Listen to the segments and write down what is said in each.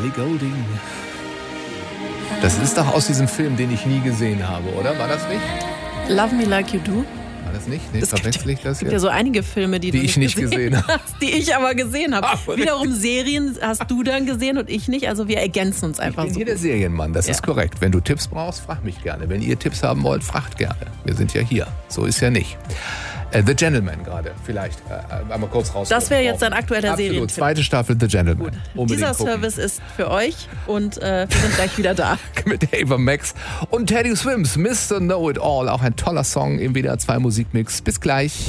Ellie Goulding. Das ist doch aus diesem Film, den ich nie gesehen habe, oder? War das nicht? Love Me Like You Do. War das nicht? Nee, verwechsel ich das jetzt? Es gibt ja so einige Filme, die ich nicht gesehen habe. Die ich aber gesehen habe. Wiederum Serien hast du dann gesehen und ich nicht. Also wir ergänzen uns einfach so. Ich bin hier der Serienmann, das ist korrekt. Wenn du Tipps brauchst, frag mich gerne. Wenn ihr Tipps haben wollt, fragt gerne. Wir sind ja hier. So ist ja nicht. The Gentleman gerade, vielleicht einmal kurz raus. Das wäre jetzt ein aktueller Serientipp. Absolut, zweite Staffel The Gentleman. Dieser Service ist für euch und wir sind gleich wieder da. Mit Ava Max und Teddy Swims, Mr. Know-It-All. Auch ein toller Song im WDR 2 Musikmix. Bis gleich.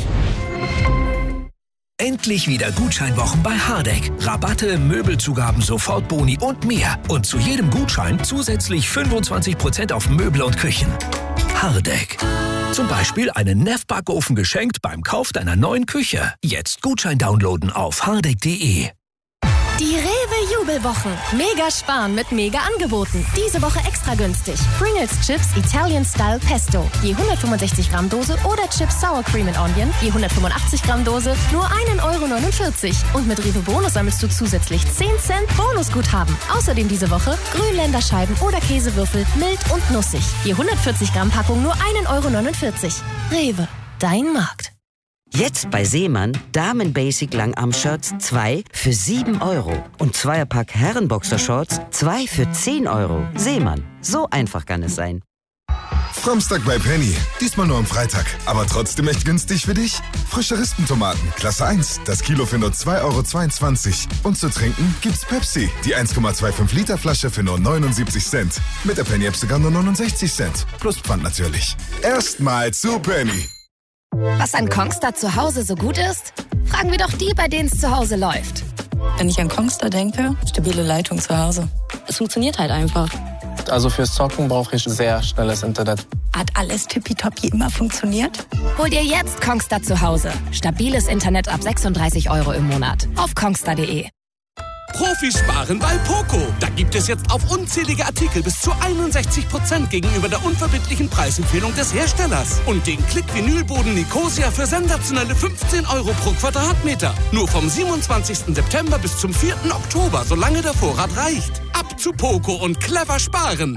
Endlich wieder Gutscheinwochen bei Hardegg. Rabatte, Möbelzugaben, Sofortboni und mehr. Und zu jedem Gutschein zusätzlich 25% auf Möbel und Küchen. Hardegg. Zum Beispiel einen Neff-Backofen geschenkt beim Kauf deiner neuen Küche. Jetzt Gutschein downloaden auf hardegg.de. Die Rewe-Jubelwochen. Mega sparen mit Mega-Angeboten. Diese Woche extra günstig. Pringles Chips Italian Style Pesto. Je 165 Gramm Dose oder Chips Sour Cream and Onion. Je 185 Gramm Dose. Nur 1,49 €. Und mit Rewe Bonus sammelst du zusätzlich 10 Cent Bonusguthaben. Außerdem diese Woche Grünländerscheiben oder Käsewürfel mild und nussig. Je 140 Gramm Packung nur 1,49 €. Rewe, dein Markt. Jetzt bei Seemann Damen-Basic Langarm-Shirts 2 für 7 € und Zweierpack Herrenboxershorts 2 für 10 €. Seemann, so einfach kann es sein. Framstag bei Penny. Diesmal nur am Freitag. Aber trotzdem echt günstig für dich. Frische Rispentomaten, Klasse 1. Das Kilo für nur 2,22 €. Und zu trinken gibt's Pepsi. Die 1,25 Liter Flasche für nur 79 Cent. Mit der Penny-App sogar nur 69 Cent. Plus Pfand natürlich. Erstmal zu Penny. Was an Kongstar zu Hause so gut ist? Fragen wir doch die, bei denen es zu Hause läuft. Wenn ich an Kongstar denke, stabile Leitung zu Hause. Es funktioniert halt einfach. Also fürs Zocken brauche ich sehr schnelles Internet. Hat alles tippitoppi immer funktioniert? Hol dir jetzt Kongstar zu Hause. Stabiles Internet ab 36 € im Monat. Auf kongstar.de. Profis sparen bei Poco. Da gibt es jetzt auf unzählige Artikel bis zu 61% gegenüber der unverbindlichen Preisempfehlung des Herstellers. Und den Klick-Vinylboden Nicosia für sensationelle 15 € pro Quadratmeter. Nur vom 27. September bis zum 4. Oktober, solange der Vorrat reicht. Ab zu Poco und clever sparen.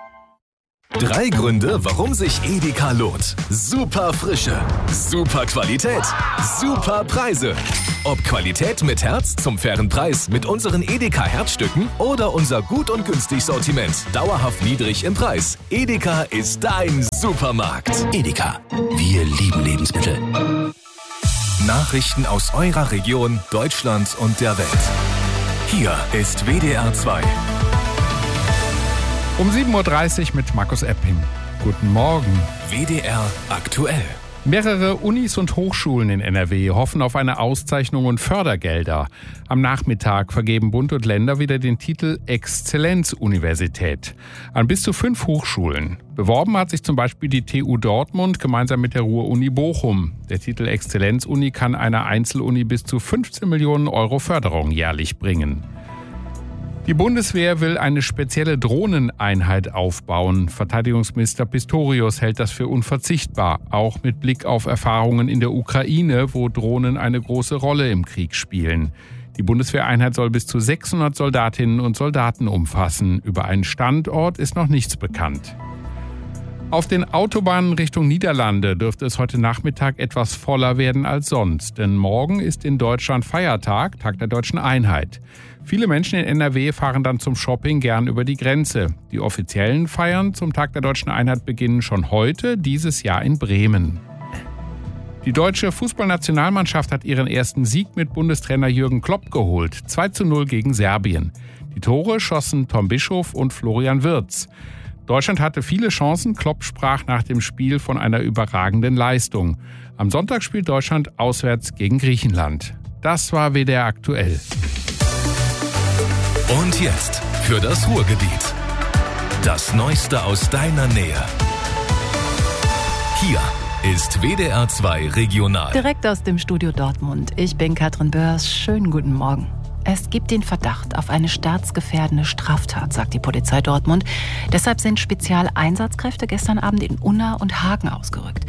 3 Gründe, warum sich Edeka lohnt. Super Frische, super Qualität, super Preise. Ob Qualität mit Herz zum fairen Preis mit unseren Edeka Herzstücken oder unser gut und günstig Sortiment. Dauerhaft niedrig im Preis. Edeka ist dein Supermarkt. Edeka. Wir lieben Lebensmittel. Nachrichten aus eurer Region, Deutschland und der Welt. Hier ist WDR 2. Um 7:30 Uhr mit Markus Epping. Guten Morgen. WDR aktuell. Mehrere Unis und Hochschulen in NRW hoffen auf eine Auszeichnung und Fördergelder. Am Nachmittag vergeben Bund und Länder wieder den Titel Exzellenzuniversität an bis zu 5 Hochschulen. Beworben hat sich zum Beispiel die TU Dortmund gemeinsam mit der Ruhr-Uni Bochum. Der Titel Exzellenzuni kann einer Einzeluni bis zu 15 Millionen € Förderung jährlich bringen. Die Bundeswehr will eine spezielle Drohneneinheit aufbauen. Verteidigungsminister Pistorius hält das für unverzichtbar, auch mit Blick auf Erfahrungen in der Ukraine, wo Drohnen eine große Rolle im Krieg spielen. Die Bundeswehreinheit soll bis zu 600 Soldatinnen und Soldaten umfassen. Über einen Standort ist noch nichts bekannt. Auf den Autobahnen Richtung Niederlande dürfte es heute Nachmittag etwas voller werden als sonst. Denn morgen ist in Deutschland Feiertag, Tag der Deutschen Einheit. Viele Menschen in NRW fahren dann zum Shopping gern über die Grenze. Die offiziellen Feiern zum Tag der Deutschen Einheit beginnen schon heute, dieses Jahr in Bremen. Die deutsche Fußballnationalmannschaft hat ihren ersten Sieg mit Bundestrainer Jürgen Klopp geholt. 2:0 gegen Serbien. Die Tore schossen Tom Bischof und Florian Wirtz. Deutschland hatte viele Chancen. Klopp sprach nach dem Spiel von einer überragenden Leistung. Am Sonntag spielt Deutschland auswärts gegen Griechenland. Das war WDR aktuell. Und jetzt für das Ruhrgebiet. Das Neueste aus deiner Nähe. Hier ist WDR 2 Regional. Direkt aus dem Studio Dortmund. Ich bin Katrin Börs. Schönen guten Morgen. Es gibt den Verdacht auf eine staatsgefährdende Straftat, sagt die Polizei Dortmund. Deshalb sind Spezialeinsatzkräfte gestern Abend in Unna und Hagen ausgerückt. Die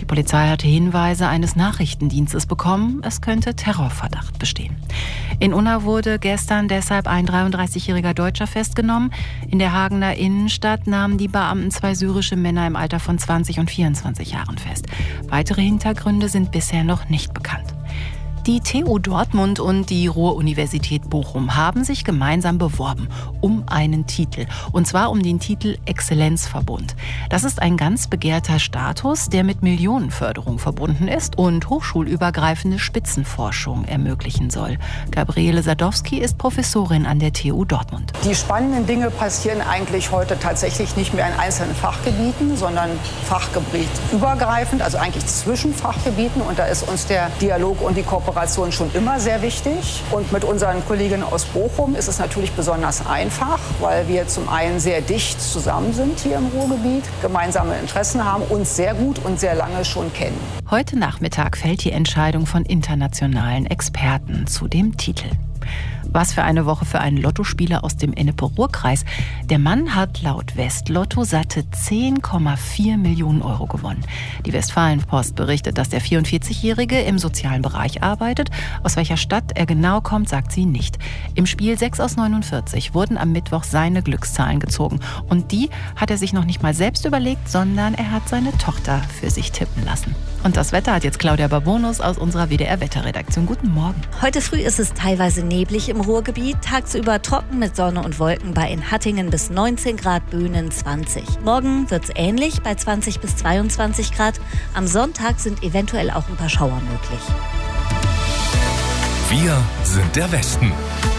Polizei hatte Hinweise eines Nachrichtendienstes bekommen, es könnte Terrorverdacht bestehen. In Unna wurde gestern deshalb ein 33-jähriger Deutscher festgenommen. In der Hagener Innenstadt nahmen die Beamten 2 syrische Männer im Alter von 20 und 24 Jahren fest. Weitere Hintergründe sind bisher noch nicht bekannt. Die TU Dortmund und die Ruhr-Universität Bochum haben sich gemeinsam beworben um einen Titel. Und zwar um den Titel Exzellenzverbund. Das ist ein ganz begehrter Status, der mit Millionenförderung verbunden ist und hochschulübergreifende Spitzenforschung ermöglichen soll. Gabriele Sadowski ist Professorin an der TU Dortmund. Die spannenden Dinge passieren eigentlich heute tatsächlich nicht mehr in einzelnen Fachgebieten, sondern fachgebietübergreifend, also eigentlich zwischen Fachgebieten. Und da ist uns der Dialog und die Kooperation schon immer sehr wichtig. Und mit unseren Kolleginnen aus Bochum ist es natürlich besonders einfach, weil wir zum einen sehr dicht zusammen sind hier im Ruhrgebiet, gemeinsame Interessen haben, uns sehr gut und sehr lange schon kennen. Heute Nachmittag fällt die Entscheidung von internationalen Experten zu dem Titel. Was für eine Woche für einen Lottospieler aus dem Ennepe-Ruhr-Kreis. Der Mann hat laut Westlotto satte 10,4 Millionen Euro gewonnen. Die Westfalenpost berichtet, dass der 44-Jährige im sozialen Bereich arbeitet. Aus welcher Stadt er genau kommt, sagt sie nicht. Im Spiel 6 aus 49 wurden am Mittwoch seine Glückszahlen gezogen. Und die hat er sich noch nicht mal selbst überlegt, sondern er hat seine Tochter für sich tippen lassen. Und das Wetter hat jetzt Claudia Babonus aus unserer WDR-Wetterredaktion. Guten Morgen. Heute früh ist es teilweise neblig im Ruhrgebiet, tagsüber trocken mit Sonne und Wolken bei in Hattingen bis 19 Grad, Böhnen 20. Morgen wird es ähnlich bei 20 bis 22 Grad. Am Sonntag sind eventuell auch ein paar Schauer möglich. Wir sind der Westen.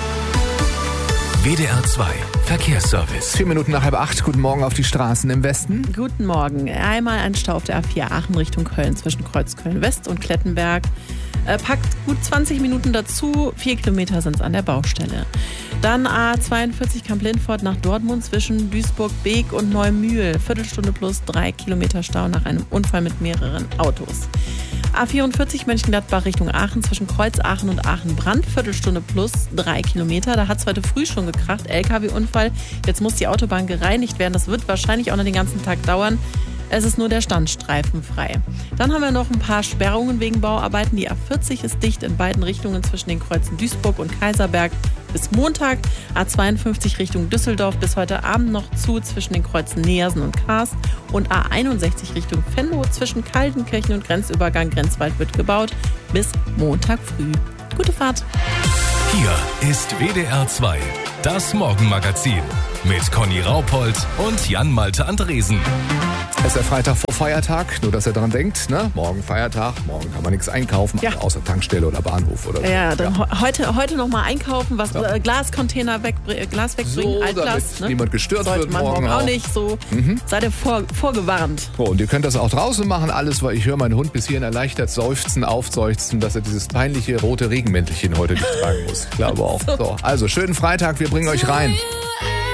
WDR 2 Verkehrsservice. 4 Minuten nach 7:30. Guten Morgen auf die Straßen im Westen. Guten Morgen. Einmal ein Stau auf der A4 Aachen Richtung Köln zwischen Kreuz Köln-West und Klettenberg. Packt gut 20 Minuten dazu. 4 Kilometer sind es an der Baustelle. Dann A42 Kamp-Lindfort nach Dortmund zwischen Duisburg-Beek und Neumühl. Viertelstunde plus 3 Kilometer Stau nach einem Unfall mit mehreren Autos. A44 Mönchengladbach Richtung Aachen zwischen Kreuz Aachen und Aachen-Brand. Viertelstunde plus 3 Kilometer. Da hat es heute früh schon gekracht. LKW-Unfall. Jetzt muss die Autobahn gereinigt werden. Das wird wahrscheinlich auch noch den ganzen Tag dauern. Es ist nur der Standstreifen frei. Dann haben wir noch ein paar Sperrungen wegen Bauarbeiten. Die A40 ist dicht in beiden Richtungen zwischen den Kreuzen Duisburg und Kaiserberg bis Montag. A52 Richtung Düsseldorf bis heute Abend noch zu zwischen den Kreuzen Neersen und Kars. Und A61 Richtung Venlo zwischen Kaltenkirchen und Grenzübergang Grenzwald wird gebaut bis Montag früh. Gute Fahrt. Hier ist WDR 2, das Morgenmagazin mit Conny Raupold und Jan-Malte Andresen. Es ist der Freitag vor Feiertag, nur dass ihr daran denkt, ne? Morgen Feiertag, morgen kann man nichts einkaufen, ja. Außer Tankstelle oder Bahnhof oder so. Ja, dann heute noch mal einkaufen, was Glascontainer Glas wegbringen, so, Altglas. Damit niemand gestört sollte wird man morgen auch nicht so. Seid ihr vorgewarnt. So, und ihr könnt das auch draußen machen, alles, weil ich höre meinen Hund bis hierhin erleichtert seufzen, aufseufzen, dass er dieses peinliche rote Regenmäntelchen heute nicht tragen muss. Ich glaube auch. So, also schönen Freitag, wir bringen euch rein.